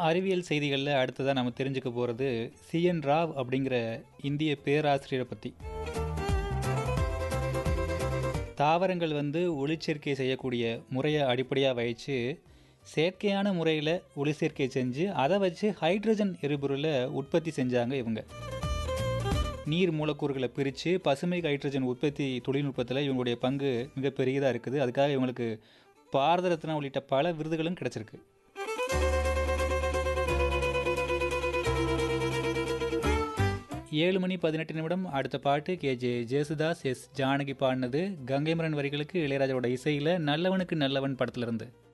அறிவியல் செய்திகளில் அடுத்ததாக நம்ம தெரிஞ்சுக்க போகிறது சிஎன் ராவ் அப்படிங்கிற இந்திய பேராசிரியரை பற்றி. தாவரங்கள் ஒளிச்சேர்க்கை செய்யக்கூடிய முறையை அடிப்படையாக வச்சு செயற்கையான முறையில் ஒளிச்சேர்க்கை செஞ்சு அதை வச்சு ஹைட்ரஜன் எரிபொருளை உற்பத்தி செஞ்சாங்க இவங்க. நீர் மூலக்கூறுகளை பிரித்து பசுமை ஹைட்ரஜன் உற்பத்தி தொழில்நுட்பத்தில் இவங்களுடைய பங்கு மிகப்பெரியதாக இருக்குது. அதுக்காக இவங்களுக்கு பாரத ரத்னா உள்ளிட்ட பல விருதுகளும் கிடச்சிருக்கு. 7:18 அடுத்த பாட்டு கேஜே ஜேசுதாஸ் எஸ் ஜானகி பாடினது. கங்கைமரன் வரிகளுக்கு இளையராஜாவோட இசையில் நல்லவனுக்கு நல்லவன் படத்திலிருந்து.